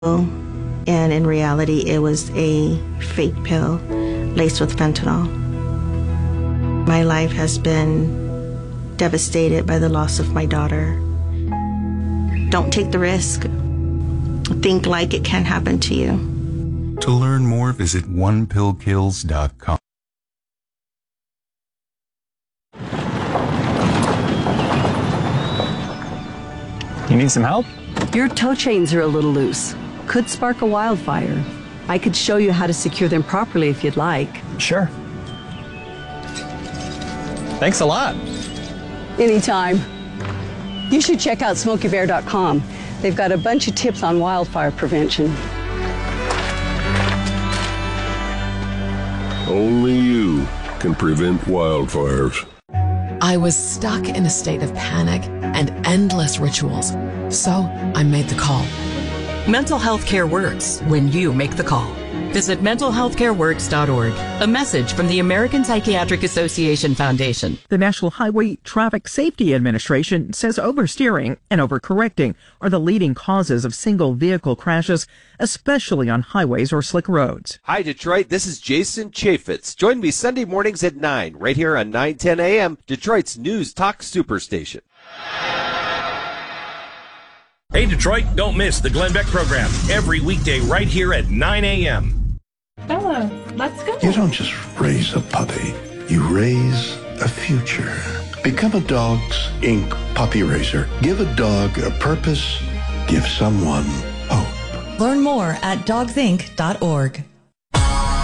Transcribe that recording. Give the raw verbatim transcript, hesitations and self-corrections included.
and in reality it was a fake pill laced with fentanyl. My life has been devastated by the loss of my daughter. Don't take the risk. Think like it can happen to you. To learn more, visit one pill kills dot com. You need some help? Your tow chains are a little loose. Could spark a wildfire. I could show you how to secure them properly if you'd like. Sure. Thanks a lot. Anytime. You should check out smokey bear dot com. They've got a bunch of tips on wildfire prevention. Only you can prevent wildfires. I was stuck in a state of panic and endless rituals, so I made the call. Mental health care works when you make the call. Visit mental health care works dot org. A message from the American Psychiatric Association Foundation. The National Highway Traffic Safety Administration says oversteering and overcorrecting are the leading causes of single vehicle crashes, especially on highways or slick roads. Hi, Detroit. This is Jason Chaffetz. Join me Sunday mornings at nine, right here on nine ten a m, Detroit's News Talk Superstation. Hey, Detroit, don't miss the Glenn Beck program every weekday right here at nine a m Bella, let's go. You don't just raise a puppy. You raise a future. Become a Dogs Incorporated puppy raiser. Give a dog a purpose. Give someone hope. Learn more at dogs inc dot org.